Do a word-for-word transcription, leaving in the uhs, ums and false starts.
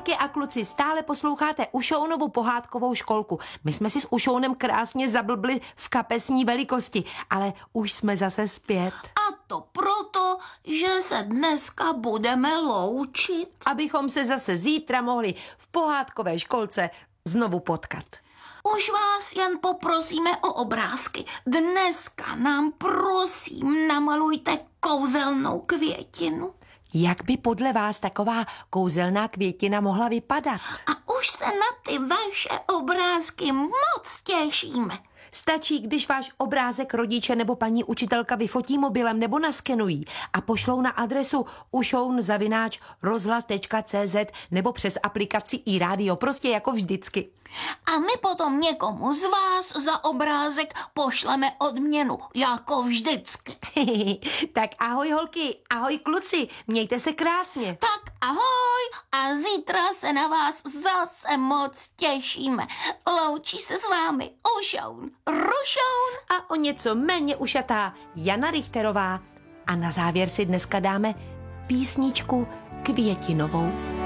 Holky a kluci, stále posloucháte Ušounovu pohádkovou školku. My jsme si s Ušounem krásně zablbli v kapesní velikosti, ale už jsme zase zpět. A to proto, že se dneska budeme loučit. Abychom se zase zítra mohli v pohádkové školce znovu potkat. Už vás jen poprosíme o obrázky. Dneska nám prosím namalujte kouzelnou květinu. Jak by podle vás taková kouzelná květina mohla vypadat? A už se na ty vaše obrázky moc těšíme. Stačí, když váš obrázek rodiče nebo paní učitelka vyfotí mobilem nebo naskenují a pošlou na adresu ušoun zavináč rozhlas tečka cé zet nebo přes aplikaci iRádio, prostě jako vždycky. A my potom někomu z vás za obrázek pošleme odměnu, jako vždycky. Tak ahoj holky, ahoj kluci, mějte se krásně. Tak ahoj a zítra se na vás zase moc těšíme. Loučí se s vámi Ušoun, Rušoun a o něco méně ušatá Jana Richterová. A na závěr si dneska dáme písničku květinovou.